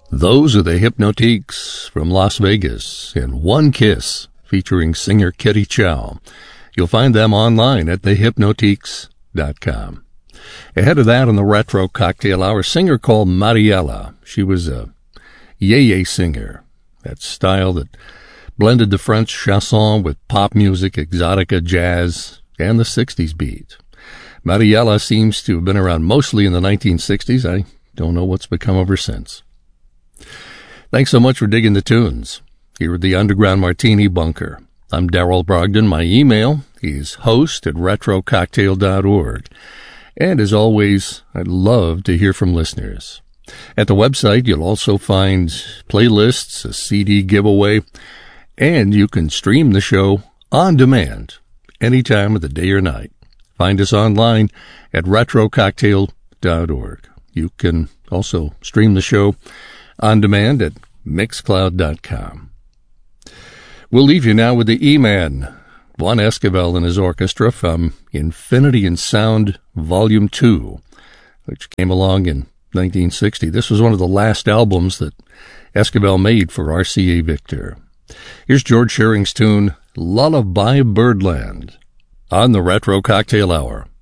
Those are the Hypnotiques from Las Vegas in One Kiss, featuring singer Kitty Chow. You'll find them online at thehypnotiques.com. Ahead of that, on the Retro Cocktail Hour, a singer called Mariela. She was a yeye singer, that style that blended the French chanson with pop music, exotica, jazz, and the 60s beat. Mariela seems to have been around mostly in the 1960s. I don't know what's become of her since. Thanks so much for digging the tunes here at the Underground Martini Bunker. I'm Darrell Brogdon. My email is host@retrococktail.org. And as always, I'd love to hear from listeners. At the website, you'll also find playlists, a CD giveaway, and you can stream the show on demand any time of the day or night. Find us online at retrococktail.org. You can also stream the show on demand at mixcloud.com. We'll leave you now with the E-Man, Juan Esquivel and his orchestra, from Infinity in Sound Volume 2, which came along in 1960. This was one of the last albums that Esquivel made for RCA Victor. Here's George Shearing's tune, Lullaby Birdland, on the Retro Cocktail Hour.